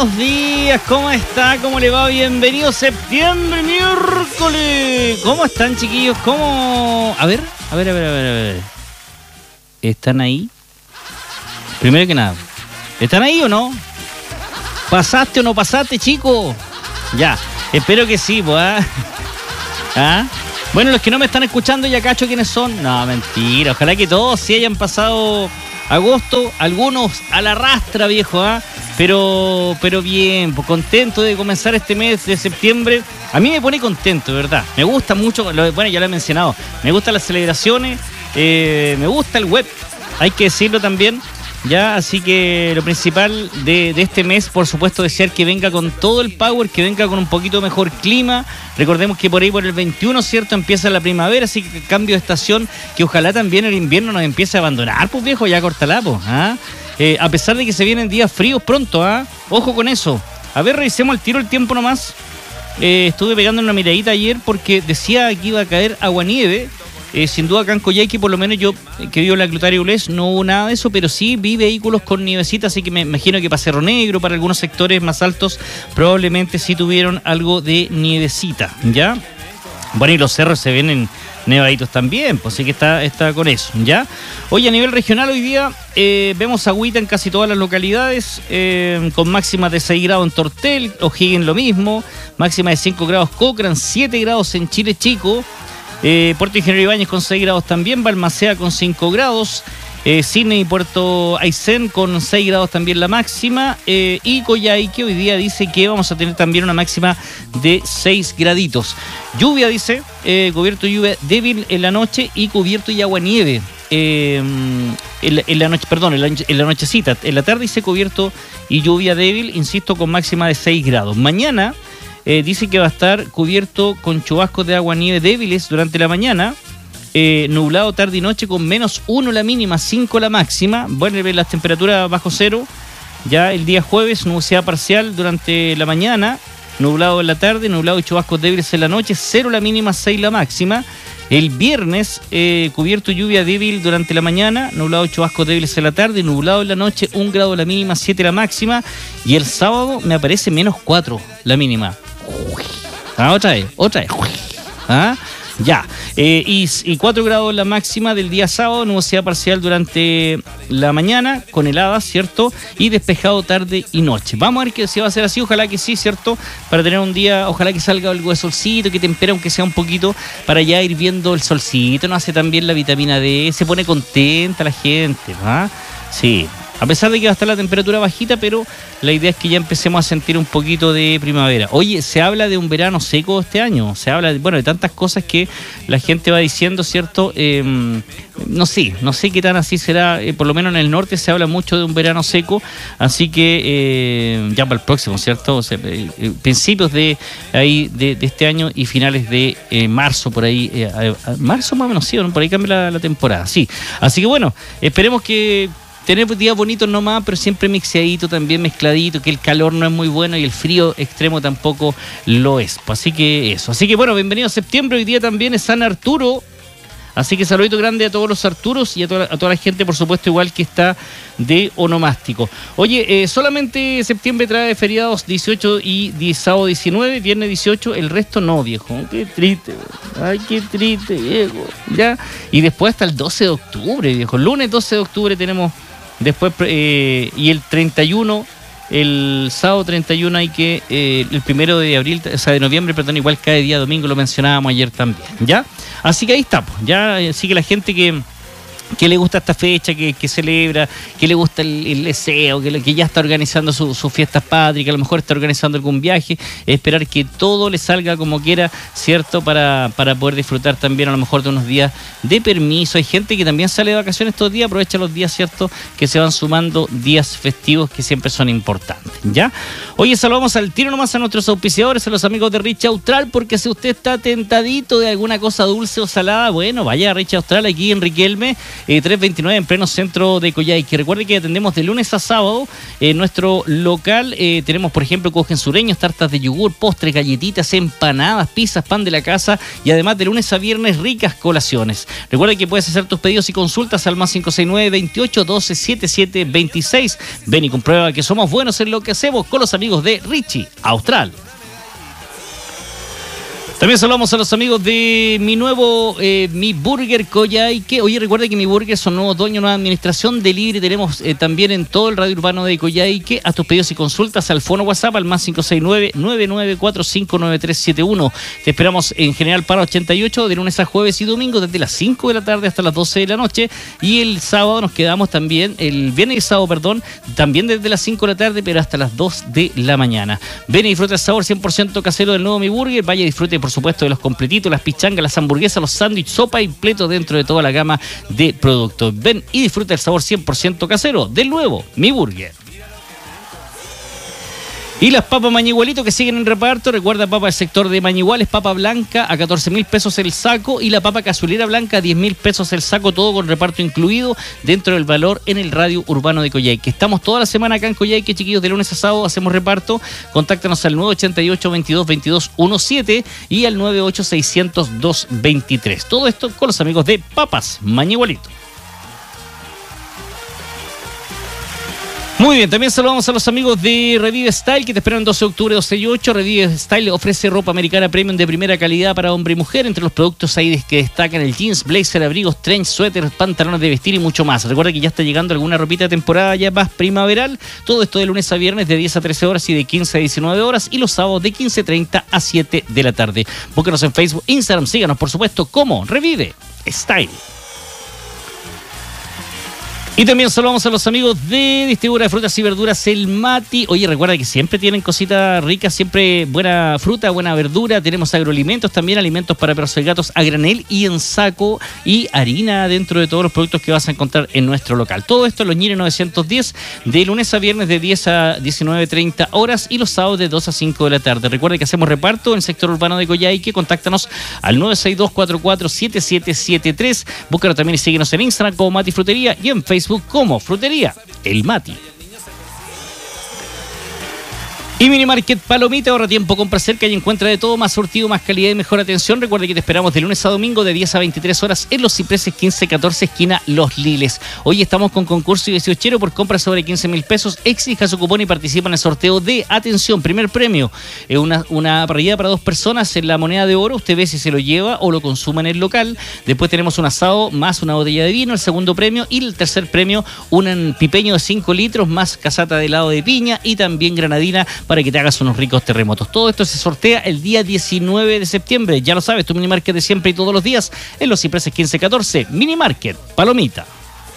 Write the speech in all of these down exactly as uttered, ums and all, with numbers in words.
buenos días, ¿cómo está? ¿Cómo le va? Bienvenido septiembre, miércoles. ¿Cómo están, chiquillos? ¿Cómo? A ver, a ver, a ver, a ver, a ver. ¿Están ahí? Primero que nada, ¿están ahí o no? ¿Pasaste o no pasaste, chico? Ya, espero que sí, pues, ¿ah? ¿Ah? Bueno, los que no me están escuchando ya cacho quiénes son. No, mentira, ojalá que todos sí hayan pasado agosto, algunos a la rastra, viejo, ¿ah? Pero, pero bien, pues contento de comenzar este mes de septiembre. A mí me pone contento, de verdad. Me gusta mucho, bueno, ya lo he mencionado, me gustan las celebraciones, eh, me gusta el web, hay que decirlo también. Ya, así que lo principal de, de este mes, por supuesto, desear que venga con todo el power, que venga con un poquito mejor clima. Recordemos que por ahí por el veintiuno, ¿cierto? Empieza la primavera, así que cambio de estación, que ojalá también el invierno nos empiece a abandonar, pues viejo, ya cortala, pues, ¿ah? Eh, a pesar de que se vienen días fríos pronto, ¿ah? Ojo con eso. A ver, revisemos al tiro el tiempo nomás. Eh, estuve pegando una miradita ayer porque decía que iba a caer aguanieve. Eh, sin duda acá en Coyhaique, por lo menos yo que vivo en la Clotario Blés, no hubo nada de eso, pero sí vi vehículos con nievecita, así que me imagino que para Cerro Negro, para algunos sectores más altos, probablemente sí tuvieron algo de nievecita, ¿ya? Bueno, y los cerros se ven nevaditos también, pues sí que está, está con eso, ¿ya? Hoy a nivel regional hoy día eh, vemos agüita en casi todas las localidades, eh, con máximas de seis grados en Tortel, O'Higgins lo mismo, máxima de cinco grados Cochrane, siete grados en Chile Chico, Eh, Puerto Ingeniero Ibáñez con seis grados también, Balmaceda con cinco grados, eh, Sidney y Puerto Aysén con seis grados también la máxima, eh, y Coyhaique hoy día dice que vamos a tener también una máxima de seis graditos. Lluvia, dice, eh, cubierto y lluvia débil en la noche y cubierto y aguanieve. Eh, en, en la noche, perdón, en la, en la nochecita, en la tarde dice cubierto y lluvia débil, insisto, con máxima de seis grados. Mañana Eh, dice que va a estar cubierto con chubascos de agua nieve débiles durante la mañana, eh, nublado tarde y noche con menos uno la mínima, cinco la máxima, bueno, las temperaturas bajo cero. Ya el día jueves, nubosidad parcial durante la mañana, nublado en la tarde, nublado y chubascos débiles en la noche, cero la mínima, seis la máxima. El viernes, eh, cubierto y lluvia débil durante la mañana, nublado y chubascos débiles en la tarde, nublado en la noche, un grado la mínima, siete la máxima. Y el sábado me aparece menos cuatro la mínima. Ah, otra vez, otra vez. ¿Ah? Ya. Eh, y, y cuatro grados la máxima del día sábado, nubosidad parcial durante la mañana, con heladas, ¿cierto? Y despejado tarde y noche. Vamos a ver que si va a ser así, ojalá que sí, ¿cierto? Para tener un día, ojalá que salga algo de solcito, que tempere aunque sea un poquito, para ya ir viendo el solcito, no hace también la vitamina D, se pone contenta la gente, ¿ah? Sí. A pesar de que va a estar la temperatura bajita, pero la idea es que ya empecemos a sentir un poquito de primavera. Oye, se habla de un verano seco este año, se habla de, bueno, de tantas cosas que la gente va diciendo, ¿cierto? Eh, no sé, no sé qué tan así será, eh, por lo menos en el norte se habla mucho de un verano seco, así que eh, ya para el próximo, ¿cierto? O sea, eh, principios de ahí de, de este año y finales de eh, marzo, por ahí, eh, a, a, marzo más o menos, sí, ¿no? Por ahí cambia la, la temporada, sí. Así que bueno, esperemos que tener días bonitos nomás, pero siempre mixeadito, también mezcladito, que el calor no es muy bueno y el frío extremo tampoco lo es. Así que eso. Así que bueno, bienvenido a septiembre. Hoy día también es San Arturo. Así que saludito grande a todos los Arturos y a toda, a toda la gente, por supuesto, igual que está de onomástico. Oye, eh, solamente septiembre trae feriados dieciocho y sábado diecinueve, viernes dieciocho, el resto no, viejo. Qué triste, ay, qué triste, viejo. Ya. Y después hasta el doce de octubre, viejo. Lunes doce de octubre tenemos. Después, eh, y el treinta y uno, el sábado treinta y uno hay que, eh, el primero de abril, o sea, de noviembre, perdón, igual cae día domingo, lo mencionábamos ayer también, ¿ya? Así que ahí está, pues, ya, así que la gente que, que le gusta esta fecha, que, que celebra, que le gusta el, el deseo, que, que ya está organizando sus su fiestas patrias, que a lo mejor está organizando algún viaje, esperar que todo le salga como quiera, ¿cierto? Para, para poder disfrutar también a lo mejor de unos días de permiso. Hay gente que también sale de vacaciones estos días, aprovecha los días, ¿cierto? Que se van sumando días festivos que siempre son importantes, ¿ya? Oye, saludamos al tiro nomás a nuestros auspiciadores, a los amigos de Rich Austral, porque si usted está tentadito de alguna cosa dulce o salada, bueno, vaya a Rich Austral aquí en Riquelme, Eh, trescientos veintinueve en pleno centro de Coyhaique. Recuerde que atendemos de lunes a sábado en eh, nuestro local. Eh, tenemos, por ejemplo, cogen sureños, tartas de yogur, postres, galletitas, empanadas, pizzas, pan de la casa y además de lunes a viernes ricas colaciones. Recuerde que puedes hacer tus pedidos y consultas al más cinco seis nueve, veintiocho, doce, setenta y siete, veintiséis. Ven y comprueba que somos buenos en lo que hacemos con los amigos amigos de Richie Austral. También saludamos a los amigos de mi nuevo, eh, Mi Burger Coyhaique. Oye, recuerda que Mi Burger son nuevos dueños, nueva administración. Delivery tenemos eh, también en todo el radio urbano de Coyhaique. A tus pedidos y consultas al fono WhatsApp al más cinco seis nueve, nueve nueve cuatro cinco, nueve tres siete uno. Te esperamos en General Para ochenta y ocho de lunes a jueves y domingo desde las cinco de la tarde hasta las doce de la noche. Y el sábado nos quedamos también, el viernes y sábado, perdón, también desde las cinco de la tarde, pero hasta las dos de la mañana. Ven y disfruta el sabor cien por ciento casero del nuevo Mi Burger. Vaya y disfrute, por supuesto, de los completitos, las pichangas, las hamburguesas, los sándwiches, sopa y pleto dentro de toda la gama de productos. Ven y disfruta el sabor cien por ciento casero del nuevo Mi Burger. Y las papas Mañigualito que siguen en reparto. Recuerda, papa del sector de Mañiguales, papa blanca a catorce mil pesos el saco y la papa cazuelera blanca a diez mil pesos el saco, todo con reparto incluido dentro del valor en el radio urbano de Coyhaique. Estamos toda la semana acá en Coyhaique, chiquillos, de lunes a sábado hacemos reparto. Contáctanos al nueve ochenta y ocho, veintidós, veintidós, diecisiete y al nueve ocho seis cero cero, dos veintitrés. Todo esto con los amigos de Papas Mañigualito. Muy bien, también saludamos a los amigos de Revive Style que te esperan el doce de octubre, doce y ocho. Revive Style ofrece ropa americana premium de primera calidad para hombre y mujer. Entre los productos ahí que destacan el jeans, blazer, abrigos, trench, suéter, pantalones de vestir y mucho más. Recuerda que ya está llegando alguna ropita de temporada ya más primaveral. Todo esto de lunes a viernes de diez a trece horas y de quince a diecinueve horas. Y los sábados de quince treinta a siete de la tarde. Búscanos en Facebook, Instagram, síganos por supuesto como Revive Style. Y también saludamos a los amigos de distribuidora de frutas y verduras El Mati. Oye, recuerda que siempre tienen cositas ricas, siempre buena fruta, buena verdura. Tenemos agroalimentos, también alimentos para perros y gatos a granel y en saco y harina dentro de todos los productos que vas a encontrar en nuestro local. Todo esto en Los Ñires novecientos diez, de lunes a viernes de diez a diecinueve treinta horas y los sábados de dos a cinco de la tarde. Recuerda que hacemos reparto en el sector urbano de Coyhaique. Contáctanos al nueve seis dos, cuatro cuatro, siete siete siete tres. Búscanos también y síguenos en Instagram como Mati Frutería y en Facebook como Frutería El Mati. Y Mini Market Palomita, ahorra tiempo, compra cerca y encuentra de todo, más surtido, más calidad y mejor atención. Recuerde que te esperamos de lunes a domingo de diez a veintitrés horas en Los Cipreses quince catorce, esquina Los Liles. Hoy estamos con concurso y dieciochero por compra sobre quince mil pesos. Exija su cupón y participa en el sorteo de, atención, primer premio, eh, una, una parrilla para dos personas en la moneda de oro. Usted ve si se lo lleva o lo consuma en el local. Después tenemos un asado más una botella de vino, el segundo premio. Y el tercer premio, un pipeño de cinco litros más casata de helado de piña y también granadina para que te hagas unos ricos terremotos. Todo esto se sortea el día diecinueve de septiembre. Ya lo sabes, tu Mini Market de siempre y todos los días en Los Cipreses quince catorce. Mini Market Palomita.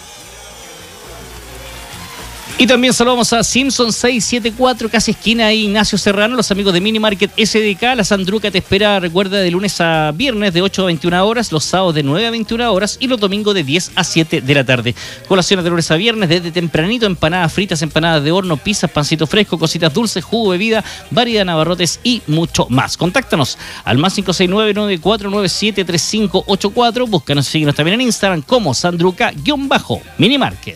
Y también saludamos a Simpson seiscientos setenta y cuatro, casi esquina ahí Ignacio Serrano, los amigos de Mini Market S D K. La Sandruca te espera, recuerda, de lunes a viernes de ocho a veintiuna horas, los sábados de nueve a veintiuna horas y los domingos de diez a siete de la tarde. Colaciones de lunes a viernes desde tempranito, empanadas fritas, empanadas de horno, pizzas, pancito fresco, cositas dulces, jugo, bebida, variedad de navarrotes y mucho más. Contáctanos al más cinco seis nueve, nueve cuatro nueve siete, tres cinco ocho cuatro. Búscanos y síguenos también en Instagram como Sandruca-Mini Market.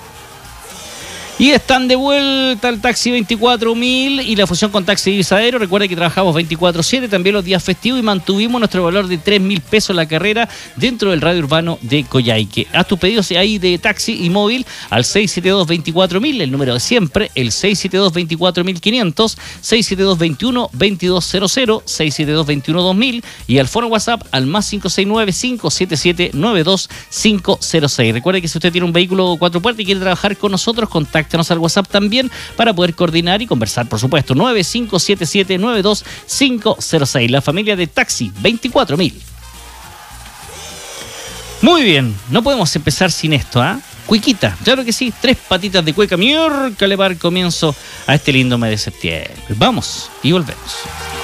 Y están de vuelta el Taxi veinticuatro mil y la fusión con Taxi Divisadero. Recuerda que trabajamos veinticuatro siete, también los días festivos, y mantuvimos nuestro valor de tres mil pesos la carrera dentro del radio urbano de Coyhaique. Haz tus pedidos ahí de taxi y móvil al seis siete dos, veinticuatro mil, el número de siempre, el seis siete dos, veinticuatro mil quinientos, seis siete dos, veintiuno, veintidós cero cero, seis siete dos, veintiuno, dos mil y al foro WhatsApp al más cinco seis nueve, cinco siete siete, nueve dos cinco cero seis. Recuerde que si usted tiene un vehículo cuatro puertas y quiere trabajar con nosotros, contacte al WhatsApp también para poder coordinar y conversar, por supuesto. nueve cinco siete siete, nueve dos cinco cero seis. La familia de Taxi veinticuatro mil. Muy bien, no podemos empezar sin esto, ¿ah? ¿eh? Cuiquita, claro que sí, tres patitas de cueca, miércoles para el comienzo a este lindo mes de septiembre. Vamos y volvemos.